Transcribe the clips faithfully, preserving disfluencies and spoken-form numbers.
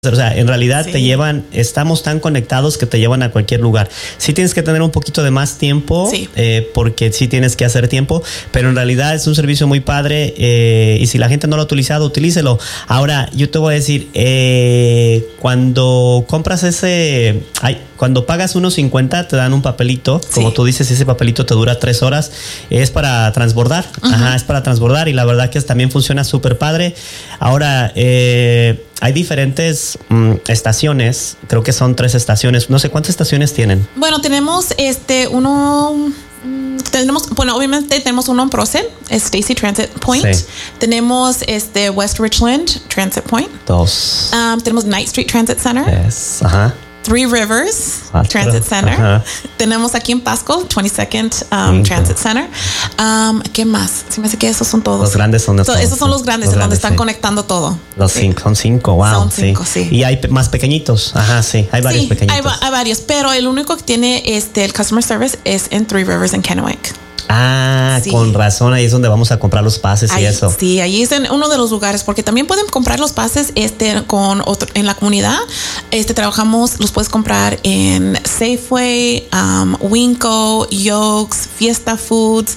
O sea, en realidad Sí. te llevan, estamos tan conectados que te llevan a cualquier lugar. Sí tienes que tener un poquito de más tiempo, Sí. eh, porque sí tienes que hacer tiempo, pero en realidad es un servicio muy padre, eh, y si la gente no lo ha utilizado, utilícelo. Ahora, yo te voy a decir, eh, cuando compras ese, ay, cuando pagas uno cincuenta te dan un papelito, como Sí. tú dices, ese papelito te dura tres horas, es para transbordar, uh-huh. Ajá, es para transbordar y la verdad que también funciona súper padre. Ahora, eh, hay diferentes mm, estaciones, creo que son tres estaciones, no sé cuántas estaciones tienen. Bueno, tenemos este uno, mm, tenemos, bueno, obviamente tenemos uno en Prosen, es Stacy Transit Point. Sí. Tenemos este West Richland Transit Point. Dos. Um, tenemos Knight Street Transit Center. Yes. Ajá. Three Rivers Cuatro. Transit Center. Ajá. Tenemos aquí en Pasco, twenty-second um, Cinco. Transit Center. Um, ¿Qué más? Se me hace que esos son todos. Los grandes son So, todos, esos son los grandes, los en donde grandes, están sí. conectando todo. Los Sí. cinco, son cinco, wow. Son cinco, sí. Y hay pe- más pequeñitos. Ajá, sí, hay varios Sí, pequeñitos. hay, va- hay varios, pero el único que tiene este el customer service es en Three Rivers en Kennewick. Ah, Sí. con razón, ahí es donde vamos a comprar los pases Ahí, y eso. Sí, ahí es en uno de los lugares, porque también pueden comprar los pases este con otro en la comunidad. Este trabajamos, los puedes comprar en Safeway, um, Winco, Yokes, Fiesta Foods,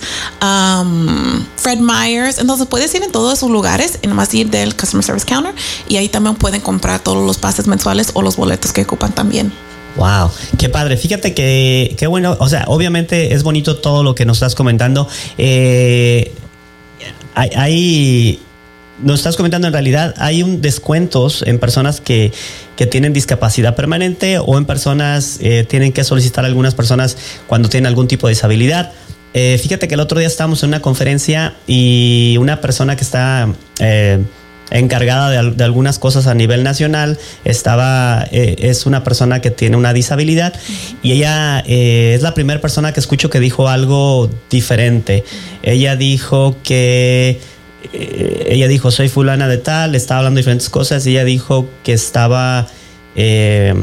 um, Fred Meyers. Entonces puedes ir en todos esos lugares, y nomás ir del Customer Service Counter, y ahí también pueden comprar todos los pases mensuales o los boletos que ocupan también. Wow, qué padre. Fíjate que qué bueno. O sea, obviamente es bonito todo lo que nos estás comentando. Eh, hay, hay, nos estás comentando en realidad hay un descuentos en personas que, que tienen discapacidad permanente o en personas eh, tienen que solicitar a algunas personas cuando tienen algún tipo de disabilidad. Eh, fíjate que el otro día estábamos en una conferencia y una persona que está eh, encargada de, de algunas cosas a nivel nacional estaba eh, es una persona que tiene una disabilidad y ella eh, es la primera persona que escucho que dijo algo diferente. Ella dijo que eh, ella dijo soy fulana de tal, estaba hablando de diferentes cosas y ella dijo que estaba eh,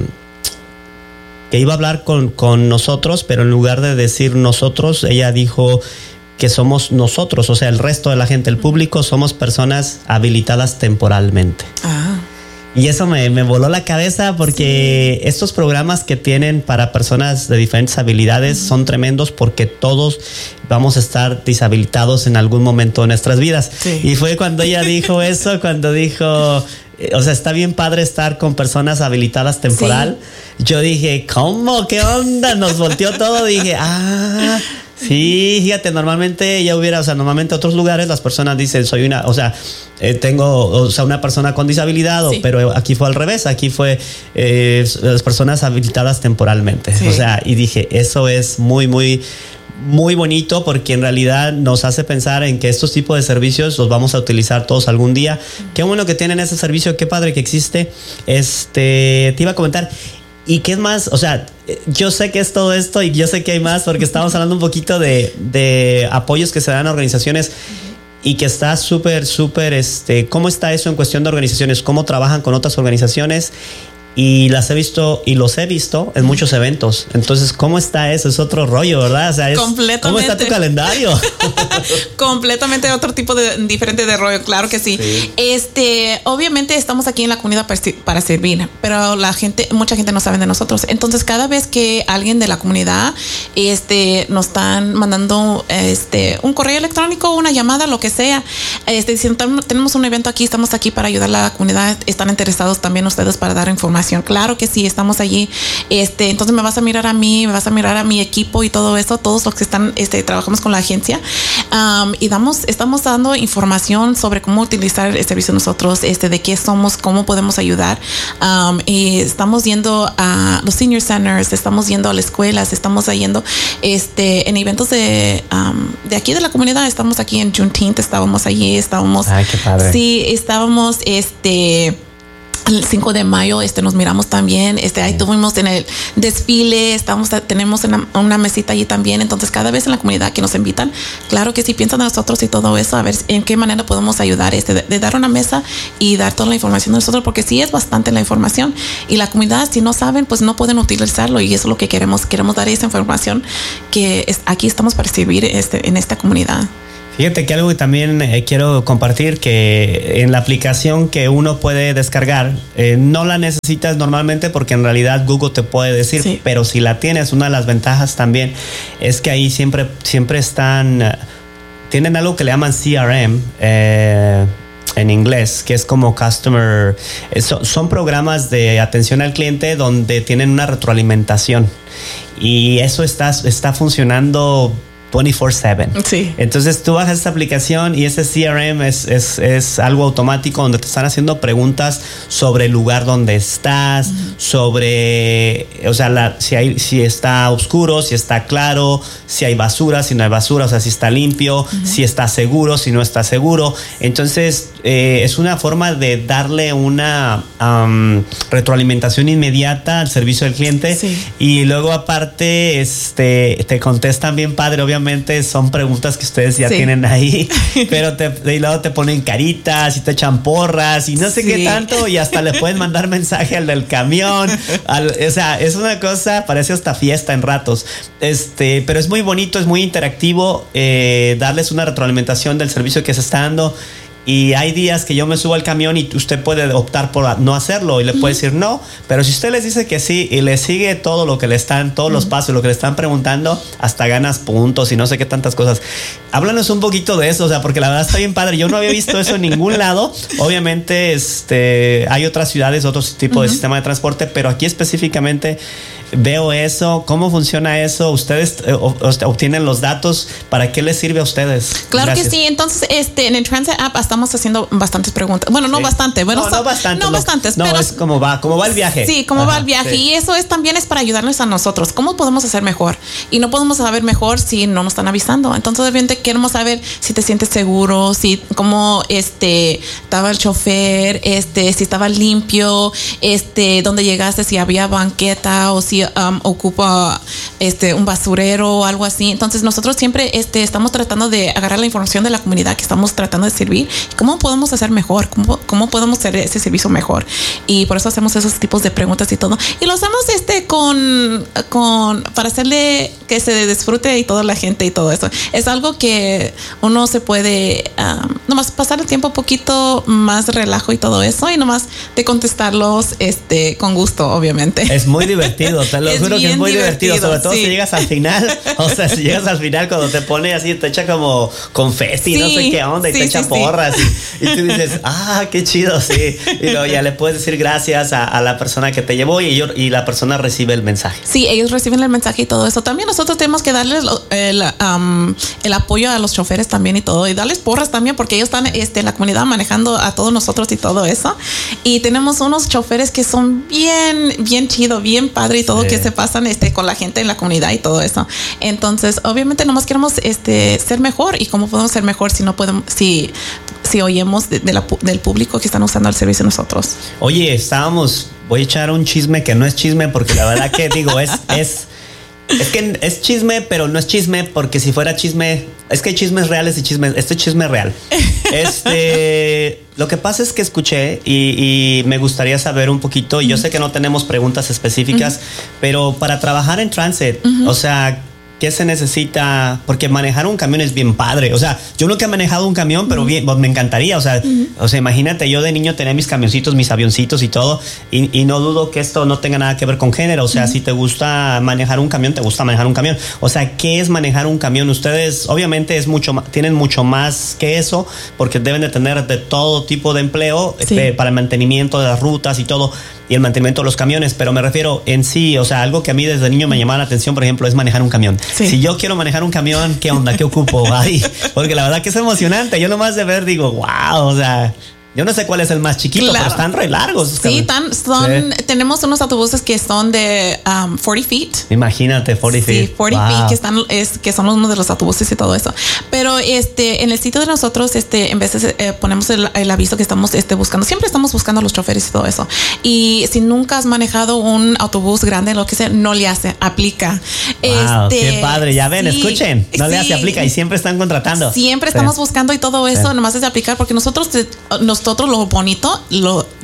que iba a hablar con, con nosotros, pero en lugar de decir nosotros, ella dijo que somos nosotros, o sea, el resto de la gente, el público, somos personas habilitadas temporalmente. Ah. Y eso me, me voló la cabeza porque sí. Estos programas que tienen para personas de diferentes habilidades uh-huh. son tremendos porque todos vamos a estar deshabilitados en algún momento de nuestras vidas. Sí. Y fue cuando ella dijo eso, cuando dijo, o sea, está bien padre estar con personas habilitadas temporal. Sí. Yo dije, ¿cómo? ¿Qué onda? Nos volteó todo. Dije, ah... Sí, fíjate, normalmente ya hubiera, o sea, normalmente en otros lugares las personas dicen, soy una, o sea, eh, tengo, o sea, una persona con disabilidad, sí. Pero aquí fue al revés, aquí fue eh, las personas habilitadas temporalmente. Sí. O sea, y dije, eso es muy, muy, muy bonito porque en realidad nos hace pensar en que estos tipos de servicios los vamos a utilizar todos algún día. Qué bueno que tienen ese servicio, qué padre que existe. Este, te iba a comentar. ¿Y qué es más? O sea, yo sé que es todo esto y yo sé que hay más porque estamos hablando un poquito de, de apoyos que se dan a organizaciones uh-huh. y que está súper, súper, este, ¿cómo está eso en cuestión de organizaciones? ¿Cómo trabajan con otras organizaciones? Y las he visto y los he visto en muchos eventos. Entonces, ¿cómo está eso? Es otro rollo, ¿verdad? O sea, es, completamente. ¿cómo está tu calendario? Completamente otro tipo de diferente de rollo, claro que sí. sí. Este, obviamente estamos aquí en la comunidad para, para servir, pero la gente, mucha gente no sabe de nosotros. Entonces, cada vez que alguien de la comunidad, este, nos están mandando, este, un correo electrónico, una llamada, lo que sea, este, diciendo tenemos un evento aquí, estamos aquí para ayudar a la comunidad, están interesados también ustedes para dar información. Claro que sí, estamos allí. Este, entonces me vas a mirar a mí, me vas a mirar a mi equipo y todo eso, todos los que están, este, trabajamos con la agencia um, y damos, estamos dando información sobre cómo utilizar el servicio nosotros, este, de qué somos, cómo podemos ayudar. Um, y estamos yendo a los senior centers, estamos yendo a las escuelas, estamos yendo, este, en eventos de, um, de aquí de la comunidad. Estamos aquí en Juneteenth, estábamos allí, estábamos. Ay, qué padre. Sí, estábamos, este. El cinco de mayo este, nos miramos también, este, ahí tuvimos en el desfile, estamos, tenemos una, una mesita allí también. Entonces cada vez en la comunidad que nos invitan, claro que sí piensan en nosotros y todo eso, a ver en qué manera podemos ayudar, este, de, de dar una mesa y dar toda la información de nosotros, porque sí es bastante la información y la comunidad, si no saben, pues no pueden utilizarlo, y eso es lo que queremos, queremos dar esa información que es, aquí estamos para servir este, en esta comunidad. Fíjate que algo que también eh, quiero compartir, que en la aplicación que uno puede descargar, eh, no la necesitas normalmente porque en realidad Google te puede decir, sí. Pero si la tienes, una de las ventajas también es que ahí siempre, siempre están, uh, tienen algo que le llaman C R M, eh, en inglés, que es como Customer, son, son programas de atención al cliente donde tienen una retroalimentación y eso está, está funcionando veinticuatro siete. Sí. Entonces tú bajas esta aplicación y ese C R M es, es, es algo automático donde te están haciendo preguntas sobre el lugar donde estás, uh-huh. sobre, o sea, la, si, hay, si está oscuro, si está claro, si hay basura, si no hay basura, o sea, si está limpio, uh-huh. si está seguro, si no está seguro. Entonces eh, es una forma de darle una um, retroalimentación inmediata al servicio del cliente. Sí. Y luego aparte este, te contestan bien padre, obviamente. Son preguntas que ustedes ya sí. tienen ahí, pero te, de lado te ponen caritas y te echan porras y no sé sí. qué tanto, y hasta le pueden mandar mensaje al del camión. Al, o sea, es una cosa, parece hasta fiesta en ratos. Este, pero es muy bonito, es muy interactivo, eh, darles una retroalimentación del servicio que se está dando. Y hay días que yo me subo al camión y usted puede optar por no hacerlo y le puede decir no, pero si usted les dice que sí y le sigue todo lo que le están, todos los pasos, lo que le están preguntando, hasta ganas puntos y no sé qué tantas cosas. Háblanos un poquito de eso, o sea, porque la verdad está bien padre. Yo no había visto eso en ningún lado. Obviamente, este, hay otras ciudades, otros tipos uh-huh. de sistema de transporte, pero aquí específicamente veo eso. ¿Cómo funciona eso? ¿Ustedes eh, obtienen los datos? ¿Para qué les sirve a ustedes? Claro Gracias. Que sí. Entonces, este, en el Transit App estamos haciendo bastantes preguntas. Bueno, no sí. bastante. Bueno, no, no bastante. No lo, bastantes. No, pero es como va, como va el viaje. Sí, como Ajá, va el viaje. Sí. Y eso es también es para ayudarnos a nosotros. ¿Cómo podemos hacer mejor? Y no podemos saber mejor si no nos están avisando. Entonces, obviamente, queremos saber si te sientes seguro, si cómo este, estaba el chofer, este, si estaba limpio, este, dónde llegaste, si había banqueta o si um, ocupa este, un basurero o algo así. Entonces nosotros siempre este, estamos tratando de agarrar la información de la comunidad que estamos tratando de servir. ¿Cómo podemos hacer mejor? ¿Cómo, cómo podemos hacer ese servicio mejor? Y por eso hacemos esos tipos de preguntas y todo. Y lo hacemos este, con, con, para hacerle que se disfrute y toda la gente y todo eso. Es algo que uno se puede um, nomás pasar el tiempo un poquito más relajo y todo eso y nomás de contestarlos este, con gusto, obviamente. Es muy divertido, te lo juro que es muy divertido, divertido, sobre todo sí. si llegas al final, o sea, si llegas al final cuando te pone así, te echa como confeti, sí, no sé qué onda, y sí, te echa sí, porras, sí. Y, y tú dices, ah, qué chido, sí, y luego ya le puedes decir gracias a, a la persona que te llevó y, ellos, y la persona recibe el mensaje. Sí, ellos reciben el mensaje y todo eso. También nosotros tenemos que darles el, um, el apoyo a los choferes también y todo, y darles porras también, porque ellos están este, en la comunidad manejando a todos nosotros y todo eso, y tenemos unos choferes que son bien, bien chido, bien padre y todo, sí. que se pasan este, con la gente en la comunidad y todo eso. Entonces, obviamente, nomás queremos este, ser mejor. ¿Y cómo podemos ser mejor si no podemos, si, si oímos de, de la, del público que están usando el servicio nosotros? Oye, estábamos, voy a echar un chisme que no es chisme, porque la verdad que digo, es, es, es que es chisme, pero no es chisme, porque si fuera chisme, es que hay chismes reales y chismes, este chisme es real. Este, lo que pasa es que escuché y, y me gustaría saber un poquito, y yo sé que no tenemos preguntas específicas, uh-huh. pero para trabajar en Transit, uh-huh. o sea, ¿qué se necesita? Porque manejar un camión es bien padre. O sea, yo nunca he manejado un camión, pero bien, me encantaría. O sea, uh-huh. o sea, imagínate, yo de niño tenía mis camioncitos, mis avioncitos y todo, y, y no dudo que esto no tenga nada que ver con género. O sea, uh-huh. si te gusta manejar un camión, te gusta manejar un camión. O sea, ¿qué es manejar un camión? Ustedes, obviamente, es mucho más, tienen mucho más que eso, porque deben de tener de todo tipo de empleo sí. este, para el mantenimiento de las rutas y todo, y el mantenimiento de los camiones, pero me refiero en sí, o sea, algo que a mí desde niño me llamaba la atención, por ejemplo, es manejar un camión. Sí. Si yo quiero manejar un camión, ¿qué onda? ¿Qué ocupo? Ay, porque la verdad que es emocionante. Yo nomás de ver digo, wow, o sea... Yo no sé cuál es el más chiquito, claro. pero están re largos. Sí, tan, son, sí, tenemos unos autobuses que son de um, cuarenta feet. Imagínate, cuarenta feet. Sí, cuarenta wow. feet, que, están, es, que son uno de los autobuses y todo eso. Pero este, en el sitio de nosotros, este, en vez de eh, ponemos el, el aviso que estamos este, buscando, siempre estamos buscando a los choferes y todo eso. Y si nunca has manejado un autobús grande, lo que sea, no le hace, aplica. Wow, este, qué padre, ya ven, sí, escuchen, no sí. le hace, aplica, y siempre están contratando. Siempre estamos sí. buscando y todo eso, sí. nomás es de aplicar, porque nosotros nos nosotros lo bonito, lo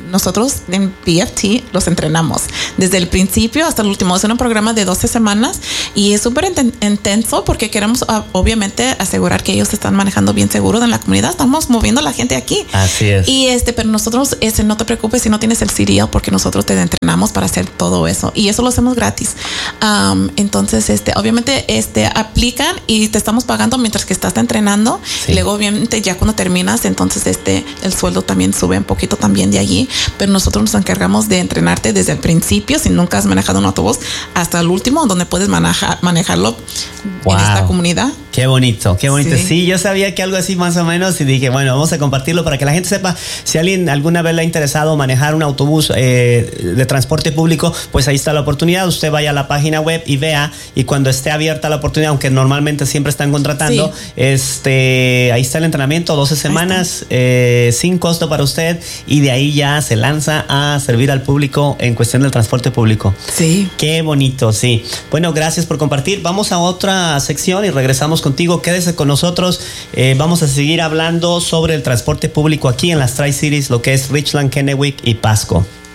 nosotros en B F T los entrenamos desde el principio hasta el último. Es un programa de doce semanas y es súper intenso porque queremos uh, obviamente asegurar que ellos están manejando bien seguro en la comunidad. Estamos moviendo a la gente aquí. Así es. Y este, pero nosotros, ese, no te preocupes si no tienes el C D L porque nosotros te entrenamos para hacer todo eso y eso lo hacemos gratis. Um, entonces, este, obviamente, este, aplican y te estamos pagando mientras que estás entrenando. Sí. Y luego, obviamente, ya cuando terminas, entonces, este, el sueldo también sube un poquito también de allí. Pero nosotros nos encargamos de entrenarte desde el principio, si nunca has manejado un autobús, hasta el último, donde puedes manejar, manejarlo wow. en esta comunidad. Qué bonito, qué bonito. Sí. Sí. sí, yo sabía que algo así más o menos y dije, bueno, vamos a compartirlo para que la gente sepa. Si alguien alguna vez le ha interesado manejar un autobús eh, de transporte público, pues ahí está la oportunidad. Usted vaya a la página web y vea, y cuando esté abierta la oportunidad, aunque normalmente siempre están contratando, sí. este, ahí está el entrenamiento, doce semanas, eh, sin costo para usted, y de ahí ya se lanza a servir al público en cuestión del transporte público. Sí. Qué bonito, sí. Bueno, gracias por compartir. Vamos a otra sección y regresamos contigo. Quédese con nosotros. Eh, vamos a seguir hablando sobre el transporte público aquí en las Tri-Cities, lo que es Richland, Kennewick y Pasco.